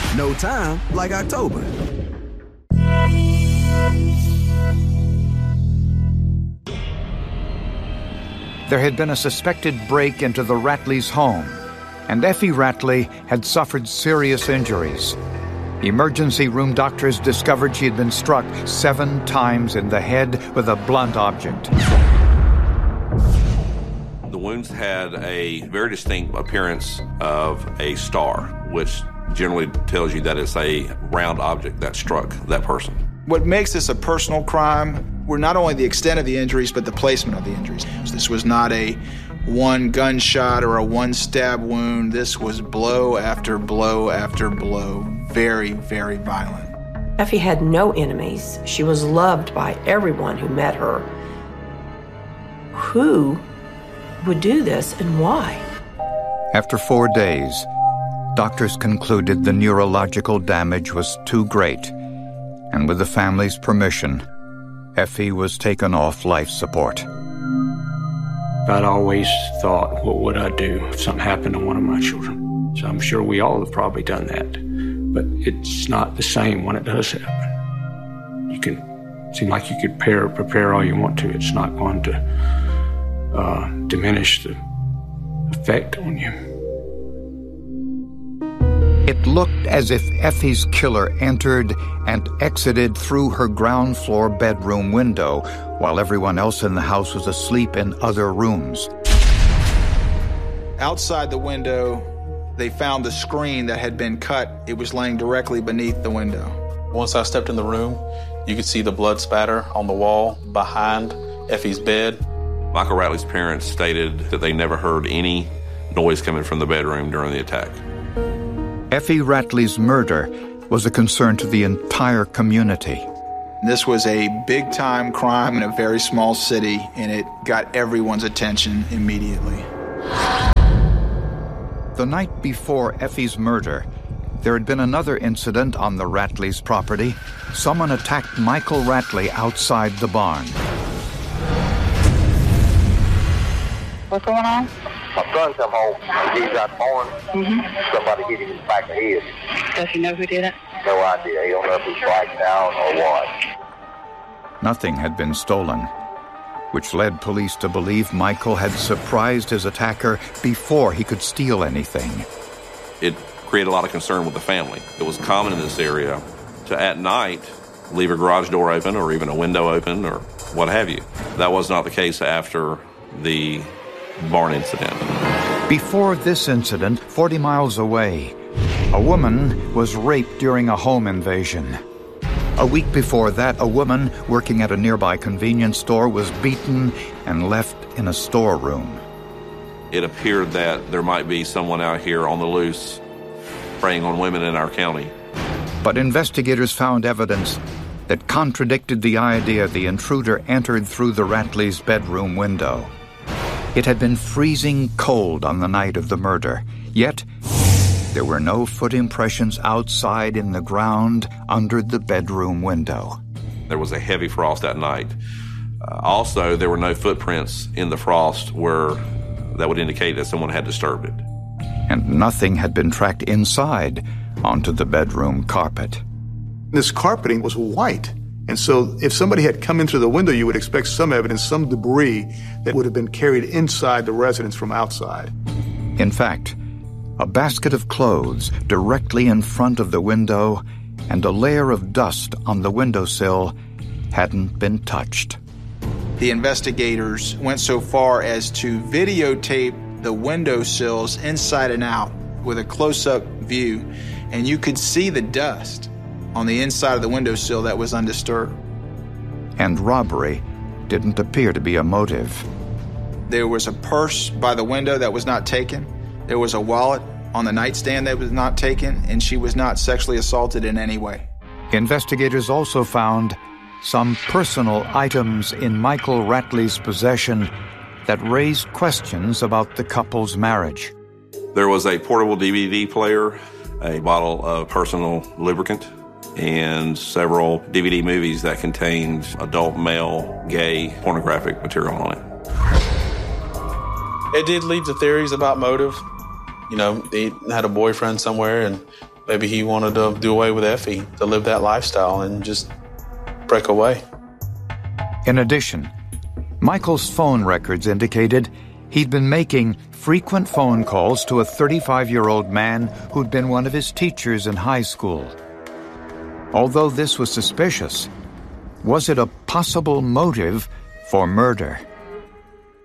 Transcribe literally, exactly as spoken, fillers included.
No time like October. There had been a suspected break into the Ratleys' home, and Effie Ratley had suffered serious injuries. Emergency room doctors discovered she had been struck seven times in the head with a blunt object. The wounds had a very distinct appearance of a star, which generally tells you that it's a round object that struck that person. What makes this a personal crime were not only the extent of the injuries, but the placement of the injuries. This was not a one gunshot or a one stab wound. This was blow after blow after blow. Very, very violent. Effie had no enemies. She was loved by everyone who met her. Who would do this and why? After four days, doctors concluded the neurological damage was too great, and with the family's permission, Effie was taken off life support. I'd always thought, what would I do if something happened to one of my children? So I'm sure we all have probably done that. But it's not the same when it does happen. You can seem like you could prepare, prepare all you want to. It's not going to uh, diminish the effect on you. It looked as if Effie's killer entered and exited through her ground floor bedroom window while everyone else in the house was asleep in other rooms. Outside the window, they found the screen that had been cut. It was laying directly beneath the window. Once I stepped in the room, you could see the blood spatter on the wall behind Effie's bed. Michael Ratley's parents stated that they never heard any noise coming from the bedroom during the attack. Effie Ratley's murder was a concern to the entire community. This was a big-time crime in a very small city, and it got everyone's attention immediately. The night before Effie's murder, there had been another incident on the Ratleys' property. Someone attacked Michael Ratley outside the barn. What's going on? My son come home, he's out born. Mm-hmm. Somebody hit him in the back of the head. Does he know who did it? No idea. He don't know if he's blacked out or what. Nothing had been stolen, which led police to believe Michael had surprised his attacker before he could steal anything. It created a lot of concern with the family. It was common in this area to, at night, leave a garage door open or even a window open or what have you. That was not the case after the barn incident. Before this incident, forty miles away, a woman was raped during a home invasion. A week before that, a woman working at a nearby convenience store was beaten and left in a storeroom. It appeared that there might be someone out here on the loose preying on women in our county. But investigators found evidence that contradicted the idea the intruder entered through the Ratleys' bedroom window. It had been freezing cold on the night of the murder, yet there were no foot impressions outside in the ground under the bedroom window. There was a heavy frost that night. Uh, also, there were no footprints in the frost where that would indicate that someone had disturbed it. And nothing had been tracked inside onto the bedroom carpet. This carpeting was white. And so if somebody had come into the window, you would expect some evidence, some debris that would have been carried inside the residence from outside. In fact, a basket of clothes directly in front of the window and a layer of dust on the windowsill hadn't been touched. The investigators went so far as to videotape the windowsills inside and out with a close-up view, and you could see the dust on the inside of the windowsill that was undisturbed. And robbery didn't appear to be a motive. There was a purse by the window that was not taken. There was a wallet on the nightstand that was not taken, and she was not sexually assaulted in any way. Investigators also found some personal items in Michael Ratley's possession that raised questions about the couple's marriage. There was a portable D V D player, a bottle of personal lubricant, and several D V D movies that contained adult male, gay, pornographic material on it. It did lead to theories about motive. You know, he had a boyfriend somewhere, and Maybe he wanted to do away with Effie, to live that lifestyle and just break away. In addition, Michael's phone records indicated he'd been making frequent phone calls to a thirty-five-year-old man who'd been one of his teachers in high school. Although this was suspicious, was it a possible motive for murder?